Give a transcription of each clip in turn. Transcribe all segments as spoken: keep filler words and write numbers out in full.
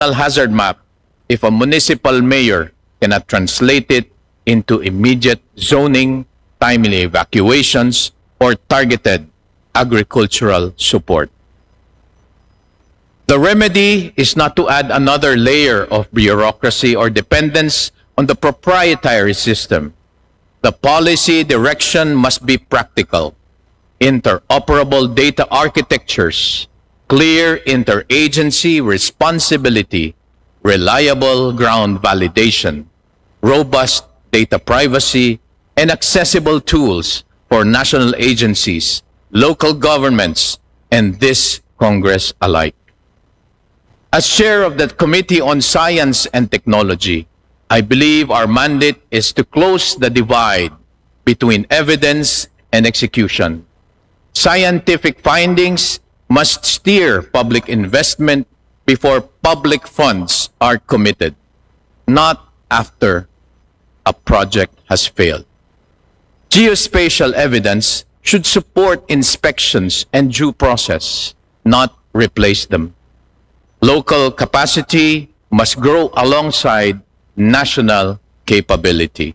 hazard map if a municipal mayor cannot translate it into immediate zoning, timely evacuations, or targeted agricultural support. The remedy is not to add another layer of bureaucracy or dependence on the proprietary system. The policy direction must be practical, interoperable data architectures, clear interagency responsibility, reliable ground validation, robust data privacy, and accessible tools for national agencies, local governments, and this Congress alike. As chair of the Committee on Science and Technology, I believe our mandate is to close the divide between evidence and execution. Scientific findings must steer public investment before public funds are committed, not after a project has failed. Geospatial evidence should support inspections and due process, not replace them. Local capacity must grow alongside national capability.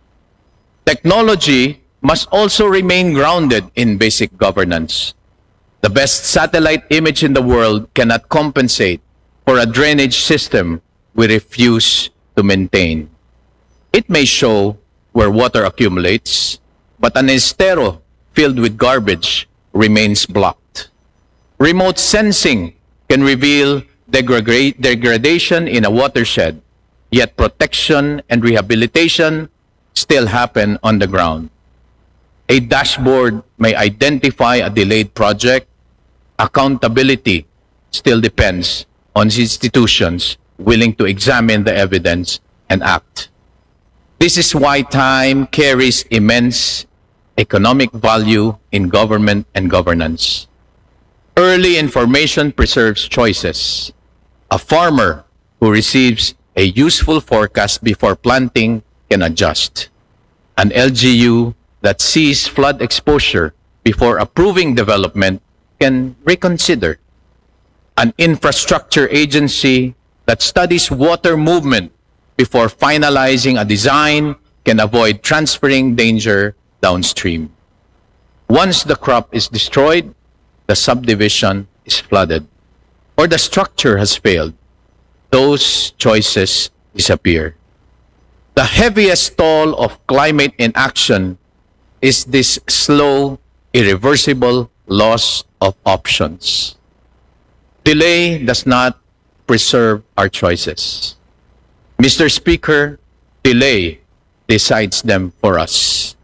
Technology must also remain grounded in basic governance. The best satellite image in the world cannot compensate for a drainage system we refuse to maintain. It may show where water accumulates, but an estero filled with garbage remains blocked. Remote sensing can reveal degra- degradation in a watershed, yet protection and rehabilitation still happen on the ground. A dashboard may identify a delayed project. Accountability still depends on institutions willing to examine the evidence and act. This is why time carries immense economic value in government and governance. Early information preserves choices. A farmer who receives a useful forecast before planting can adjust. An L G U that sees flood exposure before approving development can reconsider. An infrastructure agency that studies water movement before finalizing a design can avoid transferring danger downstream. Once the crop is destroyed, the subdivision is flooded, or the structure has failed, those choices disappear. The heaviest toll of climate inaction is this slow, irreversible loss of options. Delay does not preserve our choices. Mister Speaker, delay decides them for us.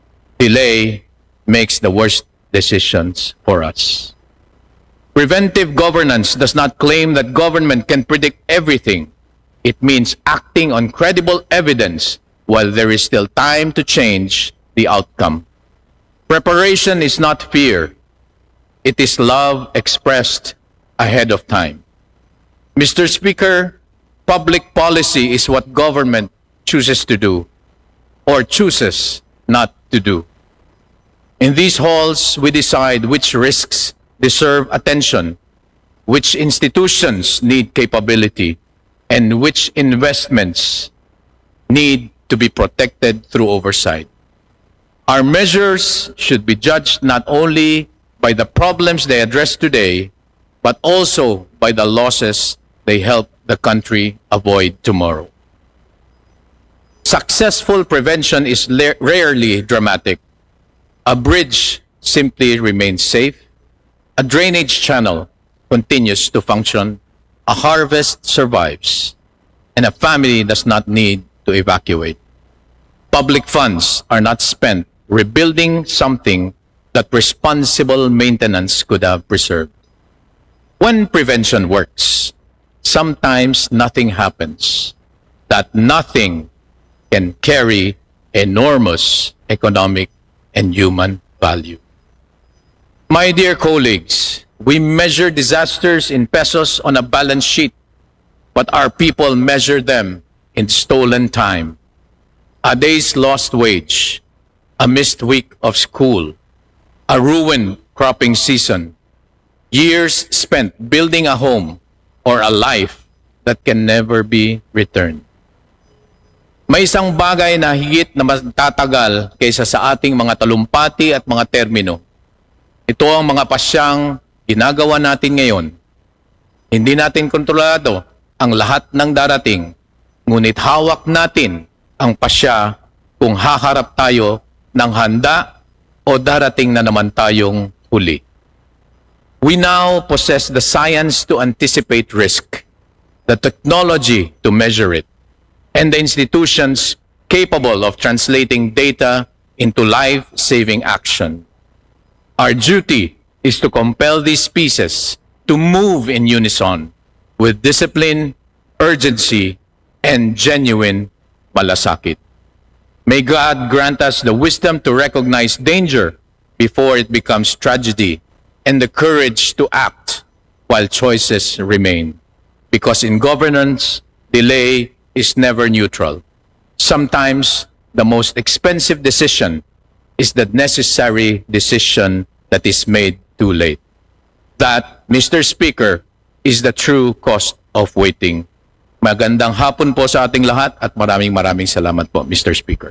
Delay makes the worst decisions for us. Preventive governance does not claim that government can predict everything. It means acting on credible evidence while there is still time to change the outcome. Preparation is not fear. It is love expressed ahead of time. Mister Speaker, public policy is what government chooses to do or chooses not to do. In these halls, we decide which risks deserve attention, which institutions need capability, and which investments need to be protected through oversight. Our measures should be judged not only by the problems they address today, but also by the losses they help the country avoid tomorrow. Successful prevention is la- rarely dramatic. A bridge simply remains safe. A drainage channel continues to function. A harvest survives. And a family does not need to evacuate. Public funds are not spent rebuilding something that responsible maintenance could have preserved. When prevention works, sometimes nothing happens. That nothing can carry enormous economic and human value. My dear colleagues, we measure disasters in pesos on a balance sheet, but our people measure them in stolen time. A day's lost wage, a missed week of school, a ruined cropping season, years spent building a home or a life that can never be returned. May isang bagay na higit na magtatagal kaysa sa ating mga talumpati at mga termino. Ito ang mga pasyang ginagawa natin ngayon. Hindi natin kontrolado ang lahat ng darating, ngunit hawak natin ang pasya kung haharap tayo ng handa o darating na naman tayong huli. We now possess the science to anticipate risk, the technology to measure it, and the institutions capable of translating data into life-saving action. Our duty is to compel these pieces to move in unison with discipline, urgency, and genuine malasakit. May God grant us the wisdom to recognize danger before it becomes tragedy and the courage to act while choices remain. Because in governance, delay is never neutral. Sometimes, the most expensive decision is the necessary decision that is made too late. That, Mister Speaker, is the true cost of waiting. Magandang hapon po sa ating lahat at maraming maraming salamat po, Mister Speaker.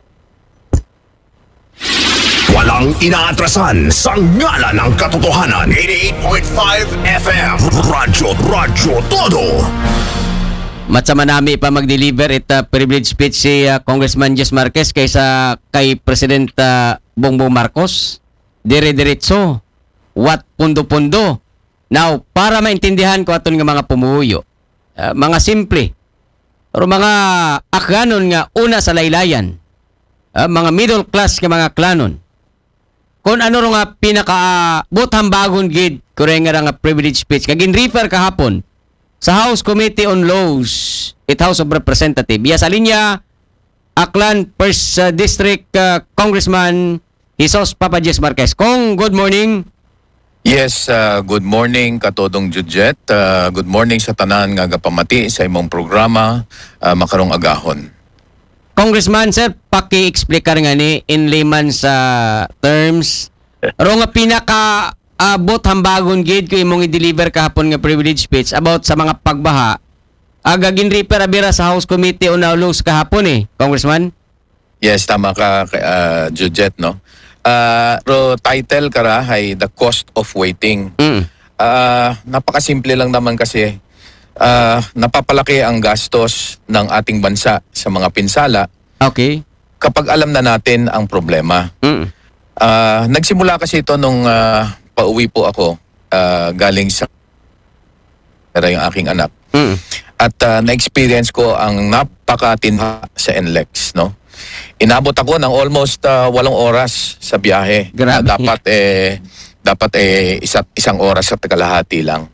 Walang inaatrasan sa ngala ng katotohanan. eighty-eight point five F M Radyo, Radyo Todo. Matsama nami pa mag-deliver ita privilege speech si uh, Congressman Jess Marquez kaysa kay President uh, Bongbong Marcos. Dire-diretso. What pundo-pundo. Now, para maintindihan ko aton nga mga pumuyo, uh, mga simple, pero mga akganon nga una sa laylayan, uh, mga middle class nga mga klanon, kung ano ro nga pinaka uh, butang bagon gid kureng nga nga privilege speech kagin refer kahapon sa House Committee on Laws at House of Representatives. Ya sa linya Aklan First uh, District uh, Congressman Jesus Papa Jess Marquez. Kong, good morning. Yes, uh, good morning katodong Judget. Uh, good morning sa tanan nga gapamati sa imong programa uh, makarong agahon. Congressman, sir, paki-explicar nga ni in layman's uh, terms. Ro nga pinaka abot uh, hambagon gid ko imong i-deliver kahapon nga privilege speech about sa mga pagbaha. Aga ginrefer abira sa House Committee on Laws kahapon eh, Congressman. Yes, tama ka, uh, Judget, no? Uh, ro title kara ay The Cost of Waiting. Mm. Uh, napakasimple lang naman kasi uh, napapalaki ang gastos ng ating bansa sa mga pinsala. Okay. Kapag alam na natin ang problema. Mm. Uh, nagsimula kasi ito nung uh, pauwi po ako uh, galing sa pero yung aking anak. Mm. At uh, na-experience ko ang napakatinha sa N L E X, no? Inabot ako ng almost uh, walong oras sa biyahe. Grabe. Na dapat eh dapat eh isa, isang oras at kalahati lang.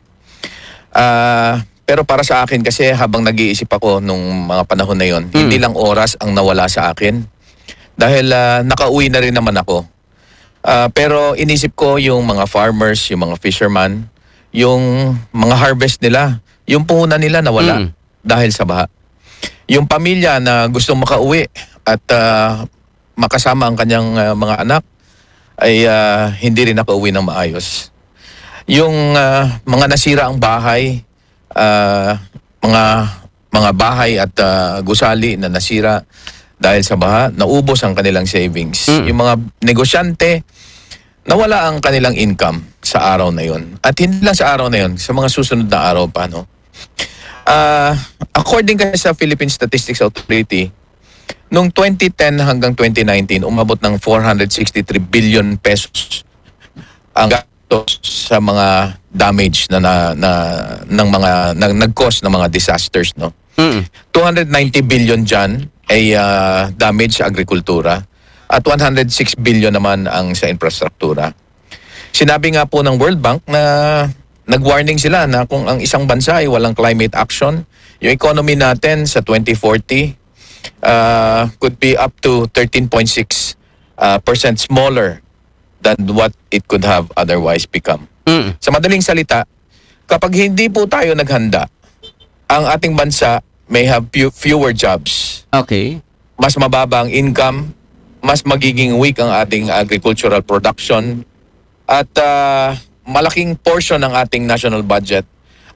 Uh, pero para sa akin kasi habang nag-iisip ako nung mga panahon na yon, mm. hindi lang oras ang nawala sa akin. Dahil uh, nakauwi na rin naman ako. Uh, pero inisip ko yung mga farmers, yung mga fishermen, yung mga harvest nila, yung puhunan nila nawala Mm. dahil sa baha. Yung pamilya na gustong makauwi at uh, makasama ang kanyang uh, mga anak ay uh, hindi rin nakauwi ng maayos. Yung uh, mga nasira ang bahay, uh, mga mga bahay at uh, gusali na nasira dahil sa baha, naubos ang kanilang savings. Mm. Yung mga negosyante, nawala ang kanilang income sa araw na yon. At hindi lang sa araw na yon, sa mga susunod na araw pa, no? Uh, according kasi sa Philippine Statistics Authority, noong twenty ten hanggang twenty nineteen, umabot ng four hundred sixty-three billion pesos ang gastos sa mga damage na, na, na ng mga na, nag-cause ng mga disasters, no? Mm. two hundred ninety billion dyan ay uh, damage sa agrikultura at one hundred six billion naman ang sa infrastruktura. Sinabi nga po ng World Bank na nag-warning sila na kung ang isang bansa ay walang climate action, yung economy natin sa twenty forty uh, could be up to thirteen point six uh, percent smaller than what it could have otherwise become. Mm. Sa madaling salita, kapag hindi po tayo naghanda, ang ating bansa may have few, fewer jobs. Okay. Mas mababa ang income, mas magiging weak ang ating agricultural production, at uh, malaking portion ng ating national budget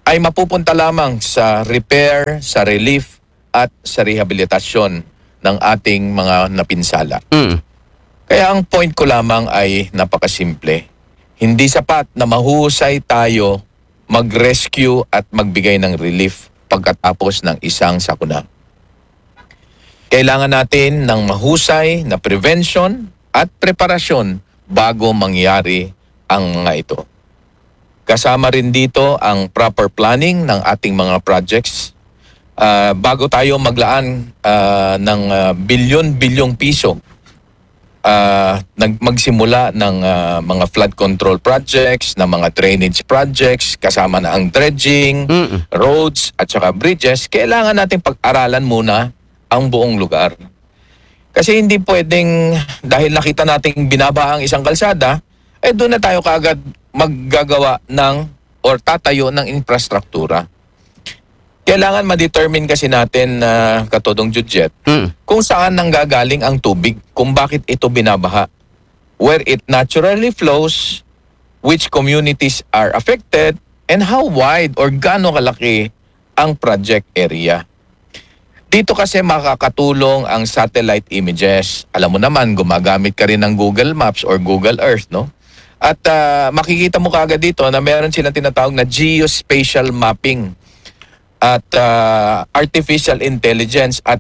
ay mapupunta lamang sa repair, sa relief, at sa rehabilitasyon ng ating mga napinsala. Mm. Kaya ang point ko lamang ay napakasimple. Hindi sapat na mahusay tayo mag-rescue at magbigay ng relief pagkatapos ng isang sakuna. Kailangan natin ng mahusay na prevention at preparasyon bago mangyari ang mga ito. Kasama rin dito ang proper planning ng ating mga projects. Uh, bago tayo maglaan uh, ng uh, bilyon-bilyong piso, uh, nag magsimula ng uh, mga flood control projects, ng mga drainage projects, kasama na ang dredging, Mm. roads at saka bridges, kailangan natin pag-aralan muna ang buong lugar. Kasi hindi pwedeng dahil nakita nating binaba ang isang kalsada, eh doon na tayo kaagad maggagawa ng or tatayo ng infrastruktura. Kailangan ma-determine kasi natin na uh, katodong Judget, Mm. kung saan nanggagaling ang tubig, kung bakit ito binabaha. Where it naturally flows, which communities are affected, and how wide or gaano kalaki ang project area. Dito kasi makakatulong ang satellite images. Alam mo naman, gumagamit ka rin ng Google Maps or Google Earth, no? At uh, makikita mo kaagad dito na meron silang tinatawag na geospatial mapping at uh, artificial intelligence at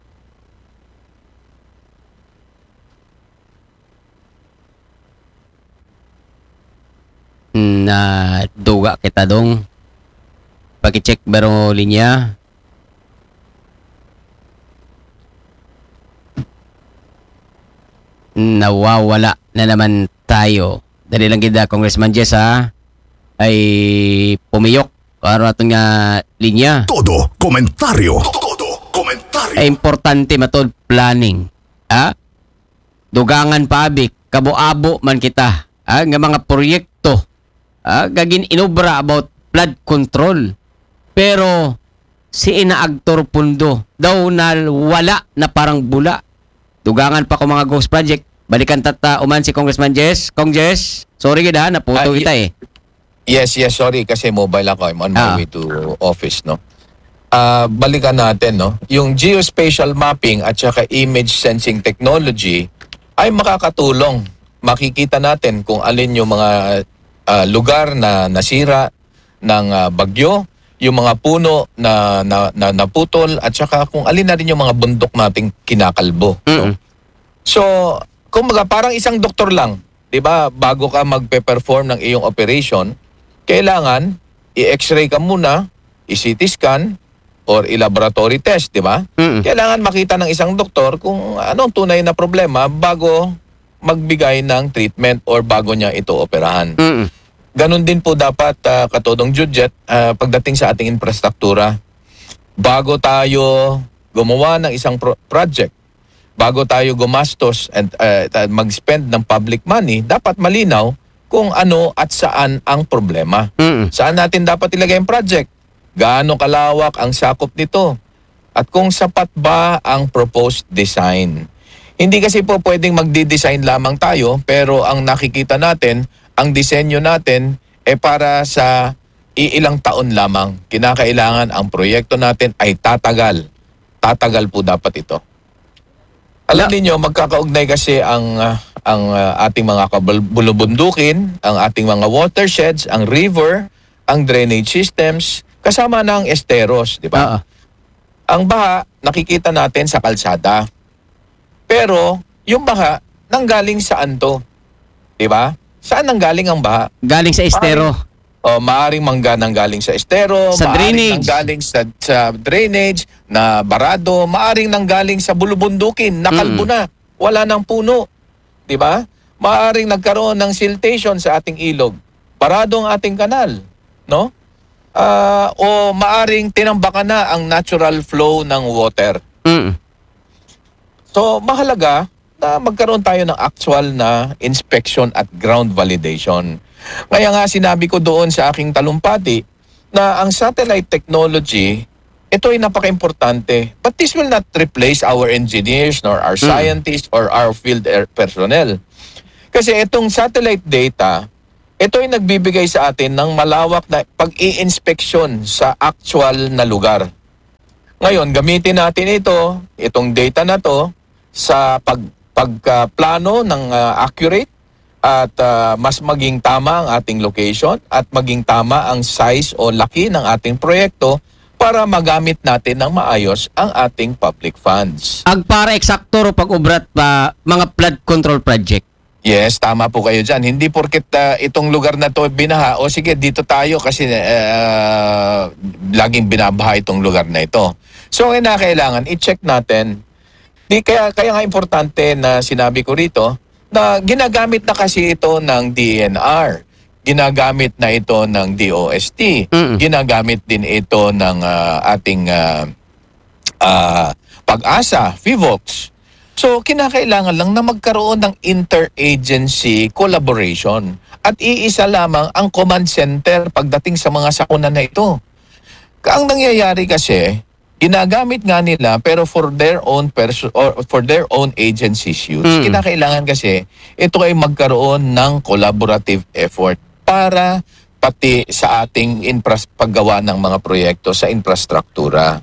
Na duga kita dong. Paki-check baro linya. Nawawala na naman tayo. Dali lang kita, Congressman Jess, ha? Ay pumiyok para atong nga linya. Todo komentaryo. Todo komentaryo. Ay importante matod planning. Ha? Dugangan pabik, kabo-abo man kita. Ha? Nga mga proyekto. Ha? Gagin inobra about flood control. Pero si inaagtor pundo daw na wala na parang bula. Dugangan pa ko mga ghost project. Balikan tata uman si Congressman Jess. Kong Jess, sorry gid ha, naputo Ah, kita eh. yes, yes, sorry kasi mobile ako. I'm on my Ah. way to office, no? Ah, balikan natin, no? Yung geospatial mapping at saka image sensing technology ay makakatulong. Makikita natin kung alin yung mga ah, lugar na nasira ng ah, bagyo, yung mga puno na, na, na naputol at saka kung alin na rin yung mga bundok nating kinakalbo. Mm-mm. No? So, kumbaga parang isang doktor lang, 'di ba? Bago ka magpe-perform ng iyong operation, kailangan i-X-ray ka muna, i-C T scan or i-laboratory test, 'di ba? Mm-mm. Kailangan makita ng isang doktor kung anong tunay na problema bago magbigay ng treatment or bago niya ito operahan. Mm-mm. Ganon din po dapat uh, katodong Judget uh, pagdating sa ating infrastruktura. Bago tayo gumawa ng isang pro- project, bago tayo gumastos and uh, mag-spend ng public money, dapat malinaw kung ano at saan ang problema. Mm-mm. Saan natin dapat ilagay ang project? Gaano kalawak ang sakop nito? At kung sapat ba ang proposed design? Hindi kasi po pwedeng magdi-design lamang tayo, pero ang nakikita natin, ang disenyo natin ay para sa iilang taon lamang. Kinakailangan ang proyekto natin ay tatagal. Tatagal po dapat ito. Alam niyo, magkakaugnay kasi ang ah, ang ah, ating mga kabulubundukin, ang ating mga watersheds, ang river, ang drainage systems, kasama na ang esteros, di ba? Oo. Ang baha, nakikita natin sa kalsada. Pero, yung baha, nanggaling saan to? Di ba? Saan nanggaling ang baha? Galing sa estero. O, maaring mangga nanggaling sa estero, Sa maaring drainage. nanggaling sa, sa drainage, na barado, maaring nanggaling sa bulubundukin, nakalbo Mm. na, wala nang puno. Di ba? Maaring nagkaroon ng siltation sa ating ilog, barado ang ating kanal. No? Ah, o maaring tinambakan na ang natural flow ng water. Mm. So, mahalaga na magkaroon tayo ng actual na inspection at ground validation. Kaya nga sinabi ko doon sa aking talumpati na ang satellite technology, ito ay napaka-importante. But this will not replace our engineers nor our scientists or our field air personnel. Kasi itong satellite data, ito ay nagbibigay sa atin ng malawak na pag-i-inspeksyon sa actual na lugar. Ngayon, gamitin natin ito, itong data na to, sa pag, pagplano ng uh, accurate at uh, mas maging tama ang ating location at maging tama ang size o laki ng ating proyekto para magamit natin ng maayos ang ating public funds. Ag para eksakto ro pag-ubrat pa mga flood control project. Yes, tama po kayo dyan. Hindi porket uh, itong lugar na to binaha, o sige, dito tayo kasi uh, laging binabaha itong lugar na ito. So, kailangan i-check natin. Di, kaya, kaya nga importante na sinabi ko rito na ginagamit na kasi ito ng D N R. Ginagamit na ito ng D O S T. Mm. Ginagamit din ito ng uh, ating uh, uh, Pag-asa, FIVOX. So, kinakailangan lang na magkaroon ng interagency collaboration at iisa lamang ang command center pagdating sa mga sakuna na ito. Ang nangyayari kasi, ginagamit nga nila pero for their own perso- or for their own agency's use. Mm. Kinakailangan kasi ito ay magkaroon ng collaborative effort para pati sa ating infras- paggawa ng mga proyekto sa infrastruktura.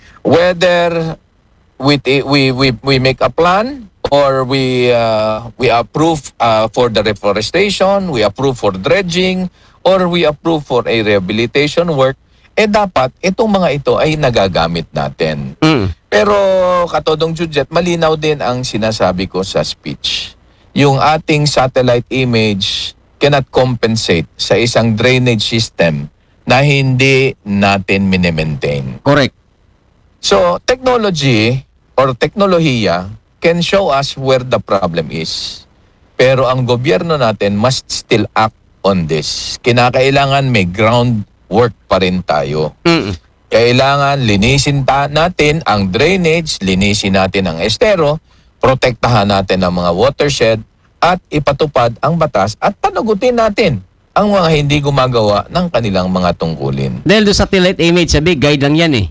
Whether we we we we make a plan or we uh, we approve uh, for the reforestation, we approve for dredging, or we approve for a rehabilitation work, eh dapat itong mga ito ay nagagamit natin. Mm. Pero katodong Jujet, malinaw din ang sinasabi ko sa speech. Yung ating satellite image cannot compensate sa isang drainage system na hindi natin mini-maintain. Correct. So, technology or teknolohiya can show us where the problem is. Pero ang gobyerno natin must still act on this. Kinakailangan may groundwork pa rin tayo. Mm. Kailangan linisin ta natin ang drainage, linisin natin ang estero, protektahan natin ang mga watershed, at ipatupad ang batas at panagutin natin ang mga hindi gumagawa ng kanilang mga tungkulin. Dahil do satellite image, sabi, guide lang yan eh.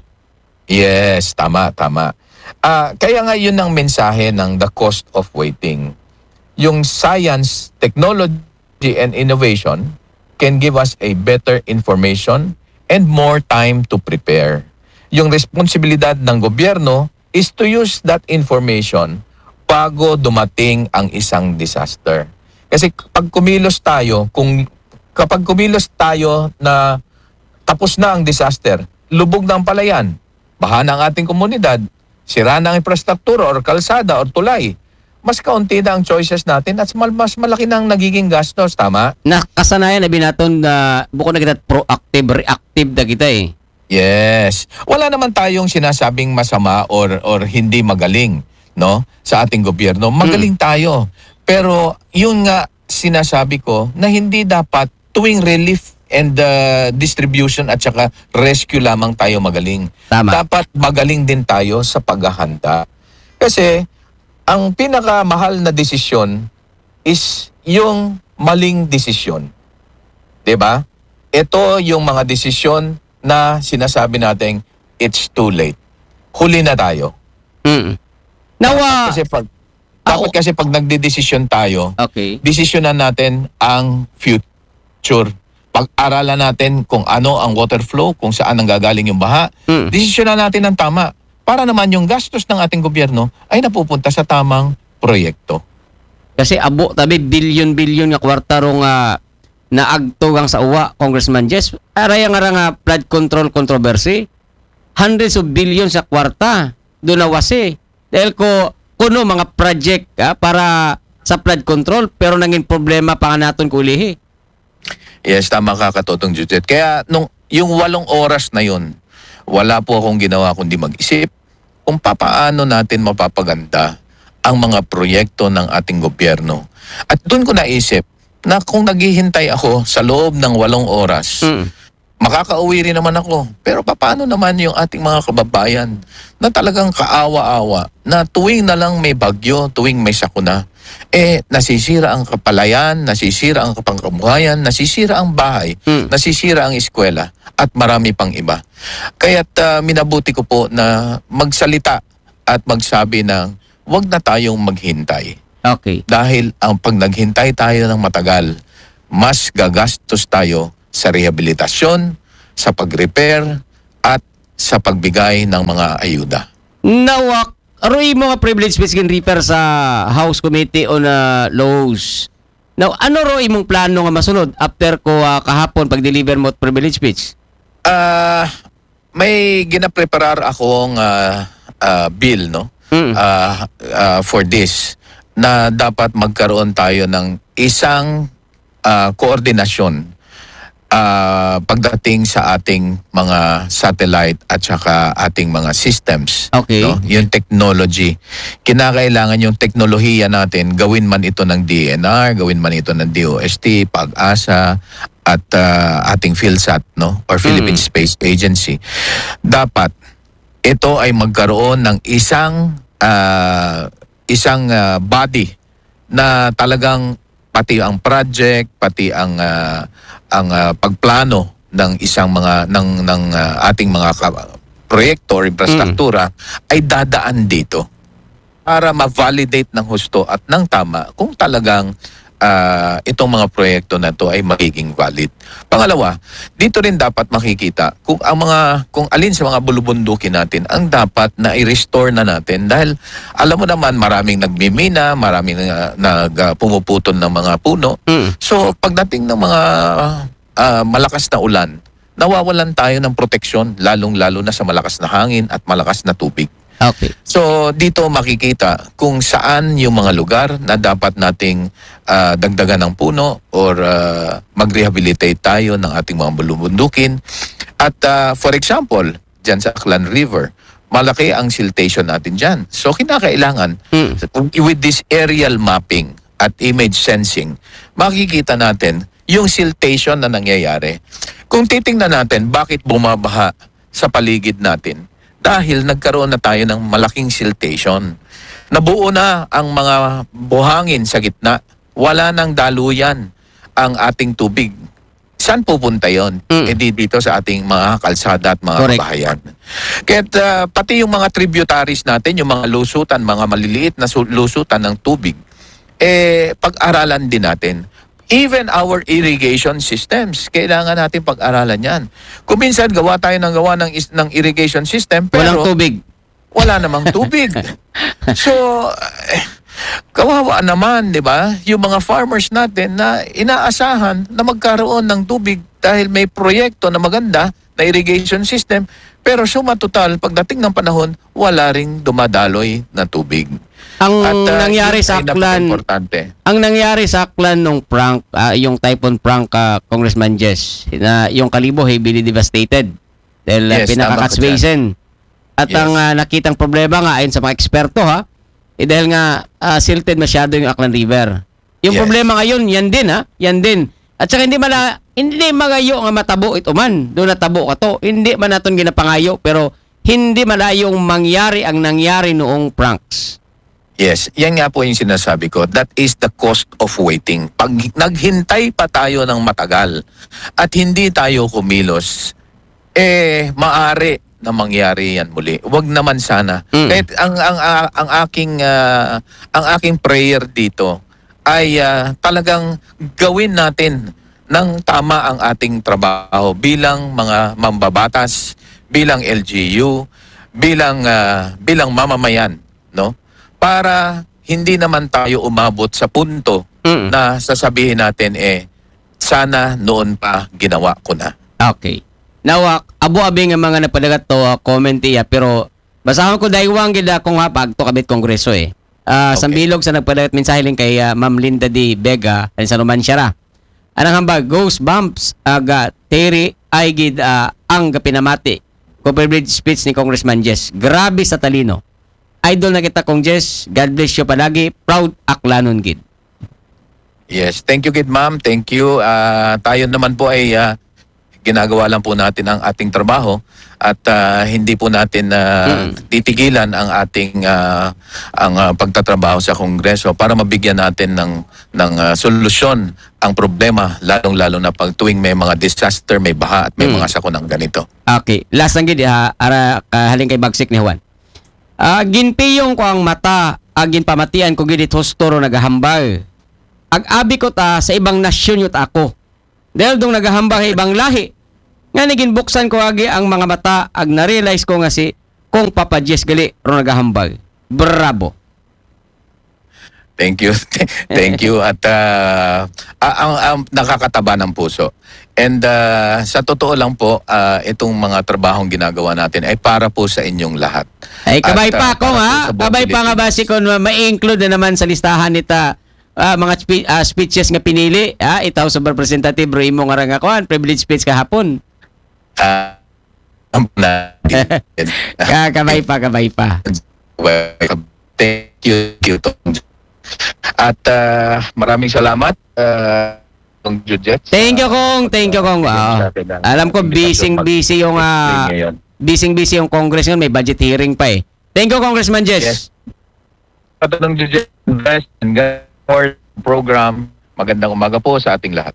Yes, tama, tama. Ah, kaya nga yun ang mensahe ng the cost of waiting. Yung science, technology, and innovation can give us a better information and more time to prepare. Yung responsibilidad ng gobyerno is to use that information bago dumating ang isang disaster. Kasi pag kumilos tayo, kung kapag kumilos tayo na tapos na ang disaster, lubog na ang palayan, baha na ang ating komunidad, sira na ang infrastruktura or kalsada or tulay, mas kaunti na ang choices natin at mas malaki na ang nagiging gastos, tama? Nakasanayan na binaton na buko na kita proactive, reactive na kita eh. Yes. Wala naman tayong sinasabing masama or or hindi magaling, no? Sa ating gobyerno. Magaling tayo. Pero yun nga sinasabi ko na hindi dapat tuwing relief and uh, distribution at saka rescue lamang tayo magaling. Tama. Dapat magaling din tayo sa paghahanda. Kasi ang pinakamahal na desisyon is yung maling desisyon. 'Di ba? Ito yung mga desisyon na sinasabi natin it's too late. Huli na tayo. Mm. Nawa, Kasi pag dapat Ako- kasi pag nagdedesisyon tayo, okay. desisyonan natin ang future. Pag-aralan natin kung ano ang water flow, kung saan ang gagaling yung baha. Mm. Desisyonan natin ang tama para naman yung gastos ng ating gobyerno ay napupunta sa tamang proyekto. Kasi abo tabi bilyon-bilyon nga kwarta ro nga naagtugang sa uwa, Congressman Jess. Araya nga ra nga flood control controversy. Hundreds of billions sa kwarta do nawasi. Dahil ko kuno mga project ah, para sa flood control pero nangin problema pa nga naton kulihi. Yes, tama ka, Katotong Jujet. Kaya nung yung walong oras na yun, wala po akong ginawa kundi mag-isip kung papaano natin mapapaganda ang mga proyekto ng ating gobyerno. At doon ko naisip na kung naghihintay ako sa loob ng walong oras, Mm. makakauwi rin naman ako. Pero paano naman yung ating mga kababayan na talagang kaawa-awa na tuwing na lang may bagyo, tuwing may sakuna, eh nasisira ang kapalayan, nasisira ang kapangkabuhayan, nasisira ang bahay, Mm. nasisira ang eskwela at marami pang iba. Kaya't uh, minabuti ko po na magsalita at magsabi ng wag na tayong maghintay. Okay. Dahil ang pag naghintay tayo ng matagal, mas gagastos tayo sa rehabilitasyon, sa pag-repair, at sa pagbigay ng mga ayuda. Nawak, aroy mga privilege speech gin refer sa House Committee on uh, Laws. Now, ano ro imong plano nga masunod after ko uh, kahapon pag-deliver mo privilege speech? Ah, may ginapreparar akong ah, ah, bill, no? Mm. Ah, ah, for this na dapat magkaroon tayo ng isang ah, koordinasyon ah, pagdating sa ating mga satellite at saka ating mga systems. Okay. No? Yung technology. Kinakailangan yung teknolohiya natin, gawin man ito ng D N R, gawin man ito ng D O S T, Pag-asa, at ah, ating PhilSat, no? Or Philippine Mm. Space Agency. Dapat ito ay magkaroon ng isang ah, isang ah, body na talagang pati ang project, pati ang ah, ang ah, pagplano ng isang mga ng ng ah, ating mga ka- proyekto or infrastruktura ay dadaan dito para ma-validate ng husto at ng tama kung talagang ah, itong mga proyekto na to ay magiging valid. Pangalawa, dito rin dapat makikita kung ang mga kung alin sa mga bulubundukin natin ang dapat na i-restore na natin dahil alam mo naman maraming nagmimina, maraming uh, nag ah, pumuputol ng mga puno. Mm. So pagdating ng mga ah, malakas na ulan, nawawalan tayo ng proteksyon lalong-lalo na sa malakas na hangin at malakas na tubig. Okay. So dito makikita kung saan yung mga lugar na dapat nating ah, dagdagan ng puno or ah, mag-rehabilitate tayo ng ating mga bulubundukin. At ah, for example, dyan sa Aklan River, malaki ang siltation natin dyan. So kinakailangan Mm. with this aerial mapping at image sensing, makikita natin yung siltation na nangyayari. Kung titingnan natin bakit bumabaha sa paligid natin, dahil nagkaroon na tayo ng malaking siltation. Nabuo na ang mga buhangin sa gitna. Wala nang daluyan ang ating tubig. Saan pupunta yon? Mm. E di dito sa ating mga kalsada at mga Correct. kabahayan. Kaya uh, pati yung mga tributaries natin, yung mga lusutan, mga maliliit na su- lusutan ng tubig, eh pag-aralan din natin. Even our irrigation systems, kailangan natin pag-aralan yan. Kung minsan gawa tayo ng gawa ng, is- ng irrigation system, pero Walang tubig. wala namang tubig. So, eh, kawawa naman, di ba? Yung mga farmers natin na inaasahan na magkaroon ng tubig dahil may proyekto na maganda na irrigation system, pero suma total, pagdating ng panahon, wala ring dumadaloy na tubig. Ang At, uh, nangyari yun sa ay Aklan, napaka-importante. ang nangyari sa Aklan nung prank, ah, yung typhoon prank, ah, Congressman Jess, na yung Kalibo heavily devastated dahil uh, Yes, pinaka-catchbasin. At Yes. ang ah, nakitang problema nga ayon sa mga eksperto ha, eh, dahil nga ah, silted masyado yung Aklan River. Yung Yes. problema ngayon, yan din ha, yan din. At saka hindi mala, hindi magayo nga matabo ito man. Doon natabo ka to. Hindi man naton ginapangayo pero hindi malayong mangyari ang nangyari noong pranks. Yes, yan nga po yung sinasabi ko. That is the cost of waiting. Pag naghintay pa tayo ng matagal at hindi tayo kumilos, eh, maari na mangyari yan muli. Huwag naman sana. Mm. Kahit ang, ang, ang, ang aking, ah, ang aking prayer dito ay ah, talagang gawin natin ng tama ang ating trabaho bilang mga mambabatas, bilang L G U, bilang ah, bilang mamamayan, no? Para hindi naman tayo umabot sa punto Mm. na sasabihin natin eh sana noon pa ginawa ko na. Okay. Now, uh, abo-abi nga mga napadagat to uh, comment iya pero basahan ko daywang gid akong hapag to kabit kongreso eh. Uh, Okay. Sambilog sa nagpadagat mensahe lang kay uh, Ma'am Linda D. Vega and sa Numancia ra. Anang hambag ghost bumps aga Terry ay gid uh, ang gapinamati. Covered speech ni Congressman Jess. Grabe sa talino. Idol na kita kong Jess. God bless you palagi. Proud Aklanon gid. Yes, thank you kid ma'am. Thank you. Ah, tayo naman po ay ah, ginagawa lang po natin ang ating trabaho at ah, hindi po natin ah, Mm. titigilan ang ating ah, ang ah, pagtatrabaho sa Kongreso para mabigyan natin ng ng ah, solusyon ang problema lalong-lalo na pag tuwing may mga disaster, may baha at may Mm. mga sakunang ganito. Okay. Last lang gid uh, ara kahaling kay Bagsik ni Juan. Ah, ginpiyong ko ang mata, agin pamatian ko gid hostoro nagahambal. ag-abi ko ta sa ibang nasyon yut ako. Dahil dong nagahambang ibang lahi. Nga naging buksan ko agi ang mga mata ag na-realize ko nga si Kong Papa Jess gali ro nagahambag. Bravo. Thank you. Thank you. At uh, ah, ang, ang nakakataba ng puso. And uh, sa totoo lang po, uh, itong mga trabahong ginagawa natin ay para po sa inyong lahat. Ay kabay At, pa uh, ako para po ha. sa buong Kabay pa nga Pilipinas. basi ko na ma-include na naman sa listahan nita ah, mga spe- ah, speeches nga pinili. Ha? Itaw sa representative ro imo nga nga kuan, privilege speech kahapon. Ah, ang na- Ka kabay pa, kabay pa. Welcome. Thank you. Thank you, Tong. At uh, maraming salamat, uh, Tong Jujet. Thank you kong, thank you kong. Wow. Alam ko busy busy yung ah, busy busy yung Congress ngayon, may budget hearing pa eh. Thank you Congressman Jess. Yes. At Tong Jujet, best and more program. Magandang umaga po sa ating lahat.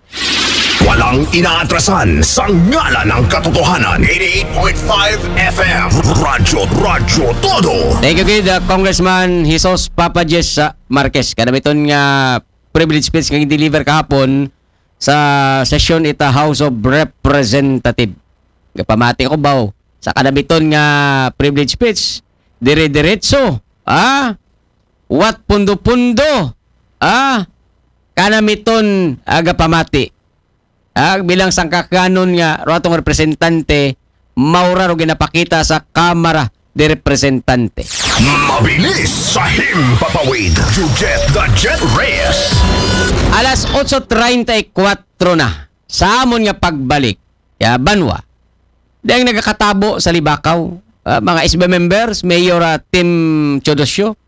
Walang inaatrasan sa ngalan ng katotohanan. eighty-eight point five F M. Radyo, Radyo Todo. Thank you kid uh, Congressman Jesus Papa Jess uh, Marquez. Kadamiton nga privilege speech nga deliver kahapon sa session ita House of Representative. Gapamati ko baw sa kadamiton nga privilege speech dire-diretso. Ah, what pundo-pundo. Ah, kanamiton aga pamati. Ah, bilang sangkakanon nga rotong representante maura ro ginapakita sa Kamara de Representante. Mabilis sa himpapawid. Jujet the Jet Reyes. Alas eight thirty-four na sa amon nga pagbalik ya Banwa. Dahil nagakatabo sa Libakaw, ah, mga S B members, Mayor uh, Tim Chodosyo.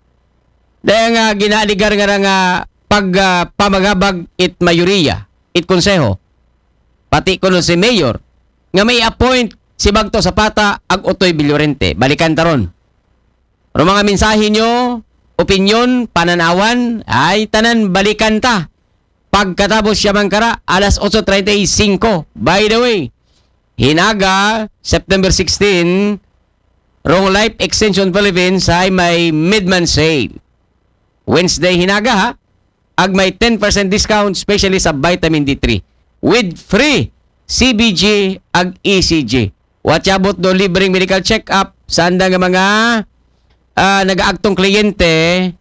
Dahil nga ginaligar nga nga pag uh, pamagabag it mayoriya, it konseho. Pati kuno si Mayor nga may appoint si Bagto Zapata ag Otoy Villorente. Balikan taron. Pero mga mensahe nyo, opinyon, pananawan, ay tanan balikan ta. Pagkatapos siya mangkara, alas eight thirty-five. By the way, hinaga, September sixteen, Rong Life Extension Philippines ay may mid-month sale. Wednesday hinaga ha, ag may ten percent discount, especially sa vitamin D three. With free C B G ag E C G. Watyabot do libreng medical check-up sa anda nga mga uh, nag-aagtong kliyente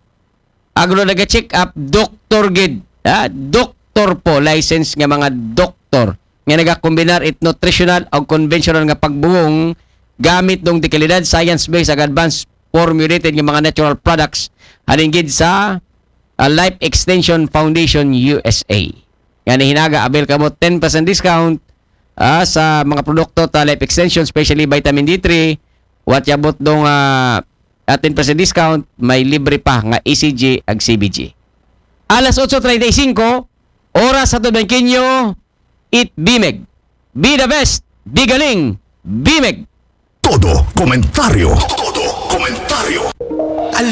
aglo naga-check up doktor gid. Ha? Doktor po, license nga mga doktor nga naga-combinar it nutritional o conventional nga pagbuong gamit dong di kalidad science-based ag advanced formulated nga mga natural products halingid sa uh, Life Extension Foundation U S A. Yan hinaga abel kamo ten percent discount ah, sa mga produkto ta Life Extension, especially vitamin D three. What yabot dong uh, ten percent discount, may libre pa nga E C G ag C B G. Alas eight thirty-five, oras sa Tubengkinyo, it Bimeg. Be the best, be galing, Bimeg. Todo komentaryo.